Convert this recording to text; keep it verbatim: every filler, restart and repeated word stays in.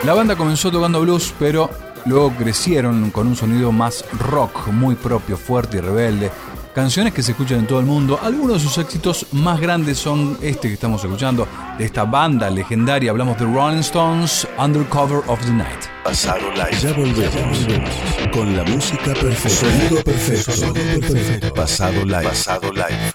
La banda comenzó tocando blues, pero luego crecieron con un sonido más rock, muy propio, fuerte y rebelde. Canciones que se escuchan en todo el mundo. Algunos de sus éxitos más grandes son este que estamos escuchando, de esta banda legendaria. Hablamos de Rolling Stones, Undercover of the Night. Pasado Live. Ya volvemos, ya volvemos con la música perfecta. Sonido perfecto. Sonido perfecto. Pasado Live. Pasado Live.